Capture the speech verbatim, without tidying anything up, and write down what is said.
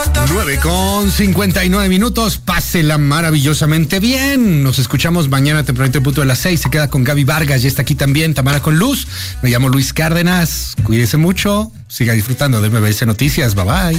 nueve con cincuenta y nueve minutos, pásela maravillosamente bien. Nos escuchamos mañana tempranito el punto de las seis. Se queda con Gaby Vargas, ya está aquí también Tamara con Luz. Me llamo Luis Cárdenas, cuídese mucho, siga disfrutando de M B S Noticias, bye bye.